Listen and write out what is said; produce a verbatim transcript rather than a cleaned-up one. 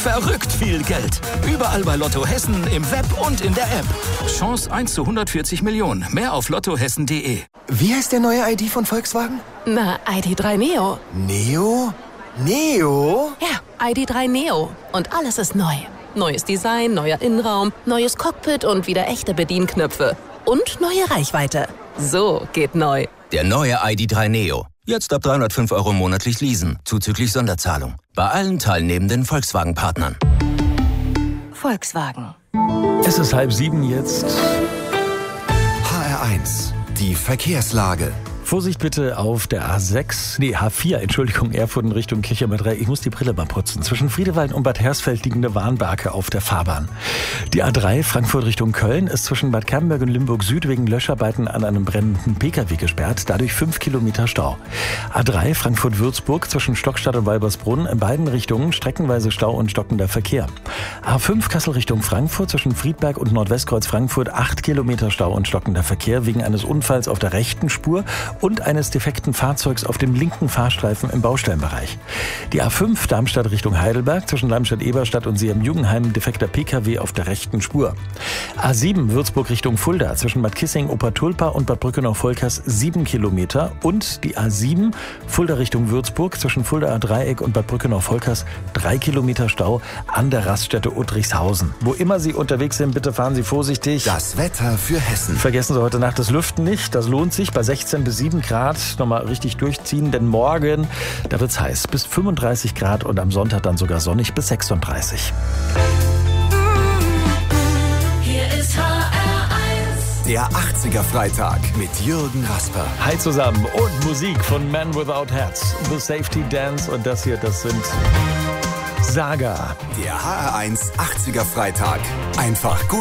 Verrückt viel Geld. Überall bei Lotto Hessen, im Web und in der App. Chance eins zu hundertvierzig Millionen. Mehr auf lottohessen punkt de. Wie heißt der neue I D von Volkswagen? Na, I D drei Neo. Neo? Neo? Ja, I D drei Neo. Und alles ist neu. Neues Design, neuer Innenraum, neues Cockpit und wieder echte Bedienknöpfe. Und neue Reichweite. So geht neu. Der neue I D drei Neo. Jetzt ab dreihundertfünf Euro monatlich leasen, zuzüglich Sonderzahlung. Bei allen teilnehmenden Volkswagen-Partnern. Volkswagen. Es ist halb sieben jetzt. H R eins, die Verkehrslage. Vorsicht bitte auf der A sechs, nee H vier, Entschuldigung, Erfurt in Richtung Kirchheimer Dreieck. Ich muss die Brille mal putzen. Zwischen Friedewald und Bad Hersfeld liegende Warnwerke auf der Fahrbahn. Die A drei, Frankfurt Richtung Köln, ist zwischen Bad Camberg und Limburg Süd wegen Löscharbeiten an einem brennenden P K W gesperrt. Dadurch fünf Kilometer Stau. A drei, Frankfurt-Würzburg, zwischen Stockstadt und Walbersbrunn, in beiden Richtungen streckenweise Stau und stockender Verkehr. A fünf, Kassel Richtung Frankfurt, zwischen Friedberg und Nordwestkreuz Frankfurt, acht Kilometer Stau und stockender Verkehr wegen eines Unfalls auf der rechten Spur und eines defekten Fahrzeugs auf dem linken Fahrstreifen im Baustellenbereich. Die A fünf Darmstadt Richtung Heidelberg, zwischen Lamstedt-Eberstadt und Seeam-Jugenheim, defekter P K W auf der rechten Spur. A sieben Würzburg Richtung Fulda, zwischen Bad Kissing, Obertulpa und Bad Brückenau-Volkers sieben Kilometer und die A sieben Fulda Richtung Würzburg, zwischen Fuldaer Dreieck und Bad Brückenau-Volkers drei Kilometer Stau an der Raststätte Uttrichshausen. Wo immer Sie unterwegs sind, bitte fahren Sie vorsichtig. Das Wetter für Hessen. Vergessen Sie heute Nacht das Lüften nicht, das lohnt sich bei sechzehn bis sieben Grad. Nochmal richtig durchziehen, denn morgen, da wird's heiß, bis fünfunddreißig Grad und am Sonntag dann sogar sonnig bis sechsunddreißig. Hier ist H R eins. Der achtziger Freitag mit Jürgen Rasper. Hi zusammen und Musik von Man Without Hats, The Safety Dance und das hier, das sind Saga. Der H R eins achtziger Freitag. Einfach gut.